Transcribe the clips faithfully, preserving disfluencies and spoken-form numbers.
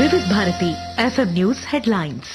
వివిధ Bharati FM news headlines.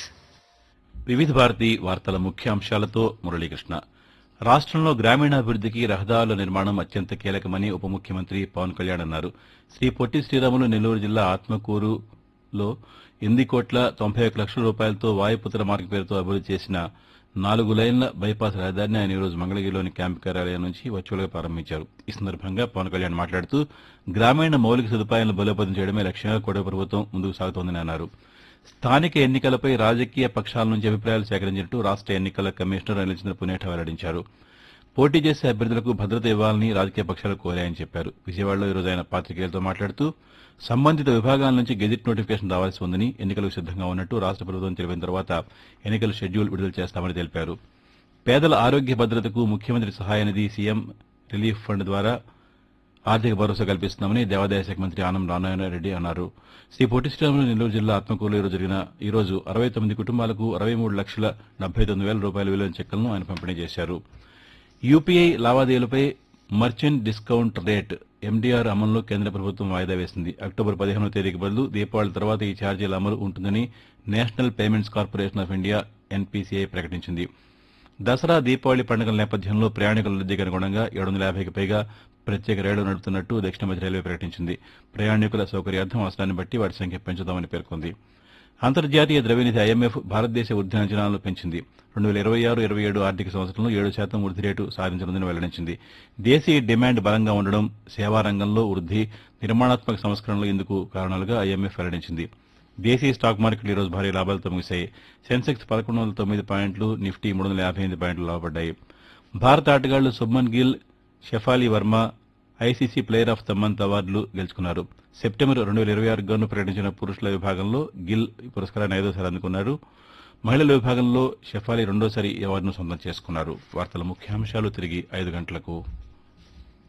వివిధ భారతి వార్తల ముఖ్యాంశాలతో మురళీకృష్ణ. రాష్ట్రంలో గ్రామీణాభివృద్దికి రహదారుల నిర్మాణం అత్యంత కీలకమని ఉప ముఖ్యమంత్రి పవన్ కళ్యాణ్ అన్నారు. శ్రీ పొట్టి శ్రీరాములు నెల్లూరు జిల్లా ఆత్మకూరులో ఎనిమిది కోట్ల తొంభై ఒక్క లక్షల రూపాయలతో వాయుపుత్ర మార్గం పేరుతో అభివృద్ది చేసిన నాలుగు లైన్ల బైపాస్ రహదారిని ఆయన ఈరోజు మంగళగిరిలోని క్యాంపు కార్యాలయం నుంచి వర్చువల్గా ప్రారంభించారు. ఈ సందర్భంగా పవన్ కళ్యాణ్ మాట్లాడుతూ గ్రామీణ మౌలిక సదుపాయాలను బలోపేతం చేయడమే లక్ష్యంగా కూటమి ప్రభుత్వం ముందుకు సాగుతోందని అన్నారు. స్థానిక ఎన్నికలపై రాజకీయ పక్షాల నుంచి అభిప్రాయాలు సేకరించినట్టు రాష్ట ఎన్నికల కమిషనర్ అనిల్చంద్ర పునేఠా వెల్లడించారు. పోటీ చేసే అభ్యర్థులకు భద్రత ఇవ్వాలని రాజకీయ పక్షాలు కోరాయని చెప్పారు. విజయవాడలో ఈరోజు ఆయన పాతికేయులతో మాట్లాడుతూ సంబంధిత విభాగాల నుంచి గెజిట్ నోటిఫికేషన్ రావాల్సి ఉందని, ఎన్నికలకు సిద్దంగా ఉన్నట్టు రాష్ట ప్రభుత్వం తెలిపిన తర్వాత ఎన్నికల షెడ్యూల్ విడుదల చేస్తామని తెలిపారు. పేదల ఆరోగ్య భద్రతకు ముఖ్యమంత్రి సహాయ నిధి సీఎం రిలీఫ్ ఫండ్ ద్వారా ఆర్థిక భరోసా కల్పిస్తున్నామని దేవాదాయ శాఖ మంత్రి ఆనం రామనారాయణరెడ్డి అన్నారు. శ్రీ పొట్టి శ్రీరాములు నెల్లూరు జిల్లా ఆత్మకూరులో ఈరోజు జరిగిన ఈ రోజు అరవై తొమ్మిది కుటుంబాలకు అరవై మూడు లక్షల డెబ్బై తొమ్మిది వేల రూపాయల విలువైన చెక్కులను ఆయన పంపిణీ చేశారు. UPI లావాదేవీలపై merchant discount rate MDR అమలులో కేంద్ర ప్రభుత్వం వాయిదా వేసింది. అక్టోబర్ పదిహేనవ తేదీకి బదులు దీపావళి తర్వాత ఈ ఛార్జీల అమలు ఉంటుందని national payments corporation of India NPCI ప్రకటించింది. దసరా దీపావళి పండుగల నేపథ్యంలో ప్రయాణికుల రద్దీకి అనుగుణంగా ఏడు వందల యాభైకి పైగా ప్రత్యేక రైళ్లు నడుపుతున్నట్టు దక్షిణ మధ్య రైల్వే ప్రకటించింది. ప్రయాణికుల సౌకర్యార్థం అవసరాన్ని బట్టి వాటి సంఖ్య పెంచుతామని పేర్కొంది. అంతర్జాతీయ ద్రవ్యనిధి ఐఎంఎఫ్ భారతదేశ వృద్ధి అంచనాలను పెంచింది. రెండు వేల ఇరవై ఆరు ఇరవై ఏడు ఆర్థిక సంవత్సరంలో ఏడు శాతం వృద్ధి రేటు సాధించనుందని వెల్లడించింది. దేశీయ డిమాండ్ బలంగా ఉండడం, సేవా రంగంలో వృద్ధి, నిర్మాణాత్మక సంస్కరణలు ఇందుకు కారణాలుగా ఐఎంఎఫ్ వెల్లడించింది. దేశీయ స్టాక్ మార్కెట్లు ఈరోజు భారీ లాభాలతో ముగిశాయి. సెన్సెక్స్ పదకొండు వందల తొమ్మిది పాయింట్లు, నిఫ్టీ మూడు వందల యాభై ఎనిమిది పాయింట్లు లాభపడ్డాయి. భారత ఆటగాళ్లు Shubman Gill, Shefali Varma ICC player of the month అవార్డులు గెలుచుకున్నారు. సెప్టెంబర్ రెండు వేల ఇరవై ఆరుకు గాను ప్రకటించిన పురుషుల విభాగంలో గిల్ ఈ పురస్కారాన్ని ఐదోసారి అందుకున్నారు. మహిళల విభాగంలో షెఫాలి రెండోసారి ఈ అవార్డును సొంతం చేసుకున్నారు. వార్తల ముఖ్యాంశాలు తిరిగి ఐదు గంటలకు.